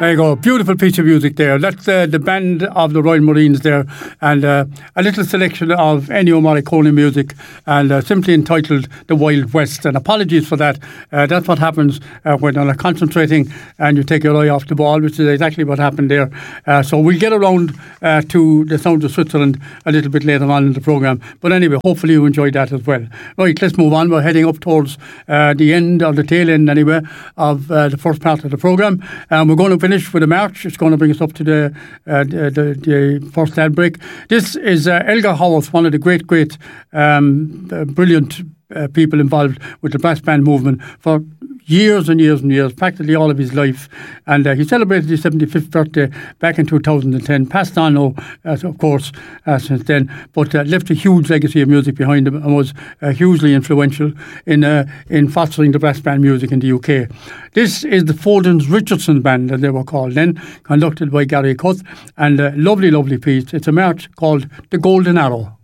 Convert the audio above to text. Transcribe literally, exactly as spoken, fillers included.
There you go. Beautiful piece of music there. That's uh, the band of the Royal Marines there, and uh, a little selection of Ennio Morricone music, and uh, simply entitled The Wild West. And apologies for that. Uh, that's what happens uh, when you're concentrating and you take your eye off the ball, which is exactly what happened there. Uh, so we'll get around uh, to the Sounds of Switzerland a little bit later on in the programme. But anyway, hopefully you enjoyed that as well. Right, let's move on. We're heading up towards uh, the end, or the tail end anyway, of uh, the first part of the programme. Um, we're going to finish with a march. It's going to bring us up to the uh, the, the, the first ad break. This is uh, Elgar Howarth, one of the great, great, um, uh, brilliant uh, people involved with the brass band movement for years and years and years, practically all of his life. And uh, he celebrated his seventy-fifth birthday back in two thousand ten. Passed on, oh, uh, of course, uh, since then, but uh, left a huge legacy of music behind him, and was uh, hugely influential in uh, in fostering the brass band music in the U K. This is the Foden's Richardson Band, as they were called then, conducted by Gary Cuth, and a lovely, lovely piece. It's a march called The Golden Arrow.